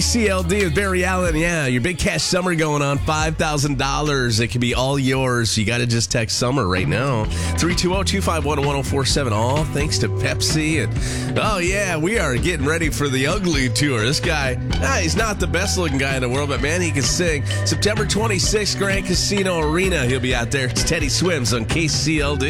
CLD with Barry Allen. Yeah, your big cash summer going on, $5,000. It can be all yours. You got to just text summer right now. 320-251-1047. All thanks to Pepsi. And oh, yeah, we are getting ready for the Ugly Tour. This guy, he's not the best looking guy in the world, but man, he can sing. September 26th, Grand Casino Arena. He'll be out there. It's Teddy Swims on KCLD.